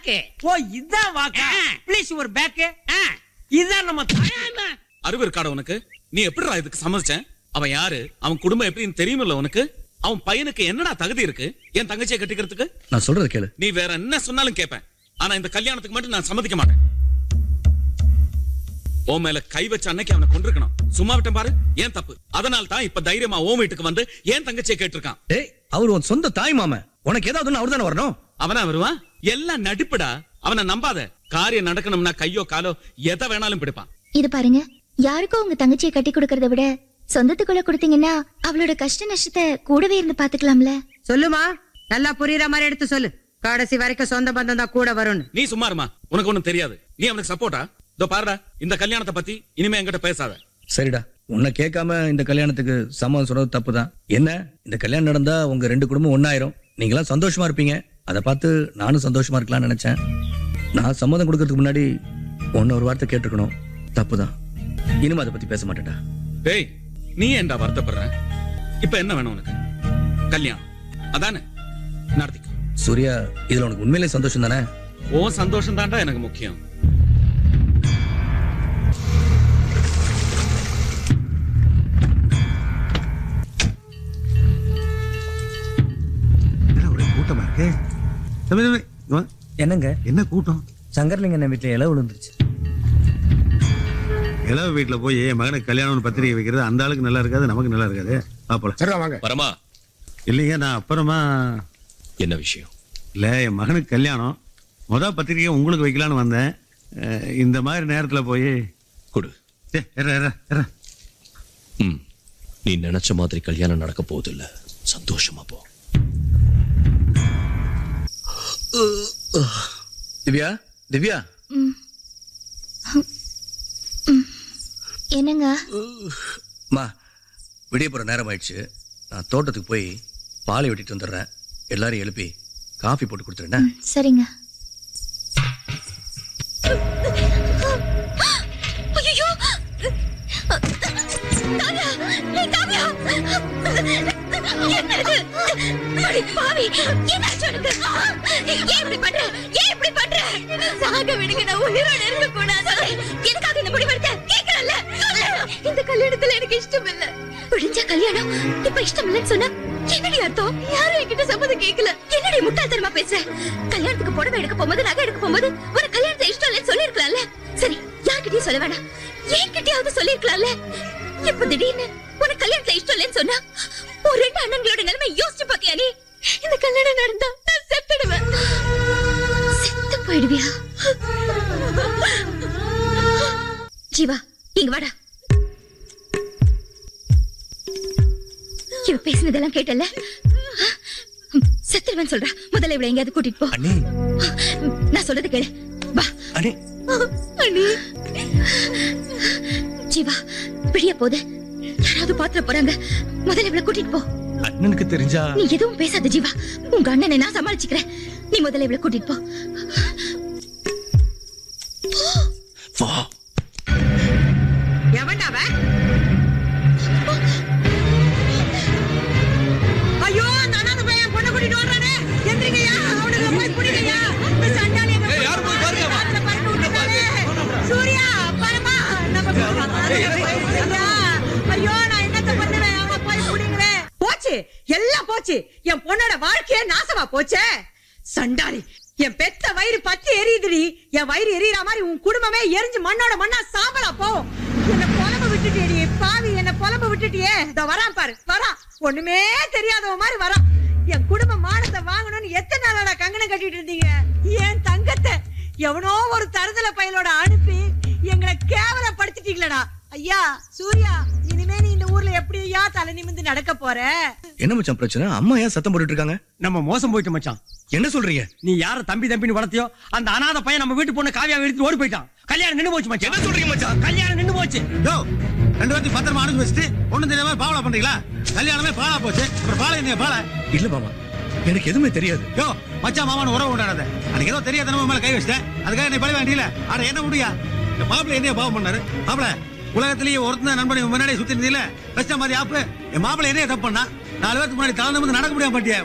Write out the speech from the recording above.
வாக்கு. ஓ இதான் வாக்கா? ப்ளீஸ் ஒரு பேக். இதான் நம்ம அறிவு இருக்காட உனக்கு? நீ எப்படிடா இதுக்கு சம்மதிச்சேன்? அவன் யாரு, அவன் குடும்பம் எப்படின்னு தெரியுமில்ல உனக்கு? அவன் பையனுக்கு என்னடா தகுதி இருக்கு என் தங்கச்சியை கட்டிக்கிறதுக்கு? நான் சொல்றது கேளு. நீ வேற என்ன சொன்னாலும் கேட்பேன். ஆனா இந்த கல்யாணத்துக்கு மட்டும் நான் சம்மதிக்க மாட்டேன். ஓ மேல கை வச்ச அன்னைக்கு அவனை கொண்டிருக்கணும். சும்மா விட்டேன் பாரு, ஏன் தப்பு. அதனால தான் இப்ப தைரியமா ஓ வீட்டுக்கு வந்து ஏன் தங்கச்சியை கேட்டிருக்கான். டேய், அவர் உன் சொந்த தாய் மாமன். உனக்கு ஏதாவது அவர் தானே வரணும். அவனா வருவான்? எல்லாம் நடிப்புடா. அவனை நம்பாத. காரியம் நடக்கணும்னா கையோ காலோ எதை வேணாலும் பிடிப்பான். இது பாருங்க, யாருக்கும் உங்க தங்கச்சியை கட்டி கொடுக்கறத விட சொந்தத்துக்குள்ள கொடுத்தீங்கன்னா அவளோட கஷ்ட நஷ்டத்தை கூடவே இருந்து பாத்துக்கலாம்ல. சொல்லுமா, நல்லா புரியுற மாதிரி எடுத்து சொல்லு. கடைசி வரைக்கும் சொந்த பந்தம் தான் கூட வரும்னு. நீ சும்மா இருமா, உனக்கு ஒண்ணும் தெரியாது. நீ அவனுக்கு சப்போர்ட்டா? இதோ பாருடா, இந்த கல்யாணத்தை பத்தி இனிமே என்கிட்ட பேசாத. சரிடா, உன்னை கேட்காம இந்த கல்யாணத்துக்கு சம்மதம் சொன்னது தப்புதான். என்ன, இந்த கல்யாணம் நடந்தா உங்க 2 குடும்பம் ஒன்னாயிரும். நீங்களாம் சந்தோஷமா இருப்பீங்க. அதை பார்த்து நானும் சந்தோஷமா இருக்கலாம்னு நினைச்சேன். நான் சம்மதம் கொடுக்கறதுக்கு முன்னாடி ஒரு வார்த்தை கேட்டிருக்கணும். தப்புதான். இனிமே அதை பத்தி பேச மாட்டேன்டா. டேய், நீ ஏன்டா வருத்தப்படுற? இப்ப என்ன வேணும் உனக்கு? கல்யாணம் அதானே? நடத்திக்கோ. சூர்யா, இதுல உனக்கு உண்மையிலே சந்தோஷம் தானே? ஓ சந்தோஷம் தான்டா எனக்கு முக்கியம். கூட்டமா இருக்கு. என்னங்க என்ன கூட்டம்? சங்கர்லிங்க வீட்டுல இலை விழுந்துருச்சு. இளவு வீட்டுல போய் என் மகனுக்கு கல்யாணம் பத்திரிகை வைக்கிறது அந்த ஆளுக்கு நல்லா இருக்காது, நமக்கு நல்லா இருக்காது. பாப்போம். சரி வாங்க. வரமா? இல்லைங்க, நான் அப்புறமா. என்ன விஷயம்? இல்ல, என் மகனுக்கு கல்யாணம் பத்திரிகை உங்களுக்கு வைக்கலான்னு வந்தேன். இந்த மாதிரி நேரத்துல போய் கொடு. நீ நினைச்ச மாதிரி கல்யாணம் நடக்க போகுது இல்ல. சந்தோஷமா போ. திவ்யா, திவ்யா. என்னங்க? மா, விடிய போற நேரம் ஆயிடுச்சு. நான் தோட்டத்துக்கு போய் பாலை வெட்டிட்டு வந்துடுறேன். எல்லாரும் எழுப்பி காஃபி போட்டு கொடுத்துருந்தேன். சரிங்க. இந்த கல்யாணத்துல எனக்கு இஷ்டம் இல்ல. விடிஞ்ச கல்யாணம் இப்ப இஷ்டம் இல்லன்னு சொன்னா என்னடி அர்த்தம்? யாரும் என்கிட்ட சம்மதம் கேட்கல. என்னடி முட்டாள்தனமா பேசுற? கல்யாணத்துக்கு புடவை எடுக்க போகும்போது, நகை எடுக்க போகும்போது ஒரு கல்யாணத்தை இஷ்டம் இல்லன்னு சொல்லிருக்கலாம்ல. சரி, யார்கிட்டயும் சொல்ல வேணாம், என்கிட்டயாவது சொல்லிருக்கலாம்ல. இப்ப திடீர்னு உனக்கு கல்யாணத்துல இஷ்டம் இல்லன்னு சொன்னா ஒரு 2 அண்ணன்களோட நிலைமை யோசிச்சு பாக்கியா நீ? இந்த கல்யாணம் நடந்தா நான் செத்துடுவேன். செத்து போயிடுவியா? ஜீவா, இங்க வாடா. இவ பேசினதெல்லாம் கேட்டல? செத்துடுவேன் சொல்றா. முதல்ல இவளை எங்கேயாவது கூட்டிட்டு போ. நான் சொல்றது கேளு. வா. அண்ணி. ஜீவா, விடிய போது யாராவது பாத்திர போறாங்க. முதல்ல இவளை கூட்டிட்டு போ. அண்ணனுக்கு தெரிஞ்சா? நீ எதுவும் பேசாத ஜீவா. உங்க அண்ணனை நான் சமாளிச்சுக்கிறேன். நீ முதல்ல இவளை கூட்டிட்டு போ. வா. எவன்டாவ? ஐயோ, நானாத பையன் பொண்ணு கூட்டிட்டு வர்றானே. எந்திரிங்கயா, அவனுக்கு போய் புடிங்கயா. இந்த சண்டாளி எங்க? ஏய், யார் போய் பாருங்க. சூர்யா, பரமா, நம்ம ஐயோ, நான் என்னத்த பண்ணுவேன்? அவன் போய் புடிங்கறேன். போச்சு, எல்லாம் போச்சு. என் பொண்ணோட வாழ்க்கையே நாசமா போச்சே. சண்டாளி, என் பெத்த வயிறு பத்தி எரியுதுடி. என் வயிறு எரியற மாதிரி உன் குடும்பமே எரிஞ்சு மண்ணோட மண்ணா சாம்பலா போகும். என்ன புலம்ப விட்டுட்டியே பாவி, என்ன புலம்ப விட்டுட்டியே. இதோ வரான் பாரு, வரான். ஒண்ணுமே தெரியாதவ மாதிரி வரான். என் குடும்ப மானத்தை வாங்கணும்னு எத்தனை நாளா கங்கணம் கட்டிட்டு இருந்தீங்க? என் தங்கத்தை எவனோ ஒரு தருதல பயலோட அனுப்பி எங்களை கேவலப்படுத்திட்டீங்களடா. ஐயா சூர்யா, இனிமே நீ இந்த ஊர்ல எப்படியா தலை நிமிந்து நடக்க போற? என்ன மச்சான் பிரச்சனை? அம்மா ஏன் சத்தம் போட்டுட்டு இருக்காங்க? நம்ம மோசம் போயிட்டு மச்சான். என்ன சொல்றீங்க? நீ யார தம்பி தம்பின்னு வளர்த்தியோ அந்த அனாதை பையன் நம்ம வீட்டு பொண்ணு காவியாவை எடுத்து ஓடி போயிட்டான். கல்யாணம் நின்னு போச்சு மச்சான். என்ன சொல்றீங்க மச்சான்? கல்யாணம் நின்னு போச்சு. யோ, 2 பேரும் பத்திரமா அனுப்பி வச்சுட்டு ஒண்ணு தெரியாம பாவலா பண்றீங்களா? கல்யாணமே பாலா போச்சு. அப்புறம் பாலை என்ன பாலை? இல்ல மாமா, எனக்கு எதுவுமே தெரியாது. யோ, மச்சான் மாமான்னு உறவு கொண்டாடாத. அன்னைக்கு ஏதோ தெரியாத நம்ம மேல கை வச்சிட்டேன். அதுக்காக நீ பழி வேண்டியில. ஆனா என்ன முடியா? இந்த மாப்பிள்ளை என்னைய பாவம் பண்ணாரு. மாப்பிள்ள, உலகத்திலேயே ஒருத்தன் நண்பனை முன்னாடியே சுத்தி இருந்தீல. பெஸ்ட் மாதிரி ஆப்பு. என் மாப்பிள்ளை என்னைய தப்பு பண்ணா. 4 பேருக்கு முன்னாடி தலை நிமிர்ந்து நடக்க முடியாம பட்டியா?